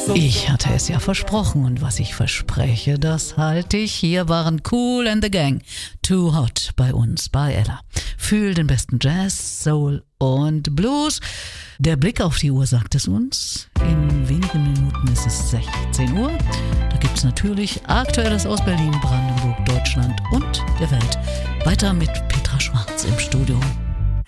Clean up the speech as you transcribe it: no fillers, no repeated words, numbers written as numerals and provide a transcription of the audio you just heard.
Ich hatte es ja versprochen und was ich verspreche, das halte ich. Hier waren Kool and the Gang, Too Hot bei uns, bei Ella. Fühl den besten Jazz, Soul und Blues. Der Blick auf die Uhr sagt es uns. In wenigen Minuten ist es 16 Uhr. Da gibt es natürlich Aktuelles aus Berlin, Brandenburg, Deutschland und der Welt. Weiter mit Petra Schwarz im Studio.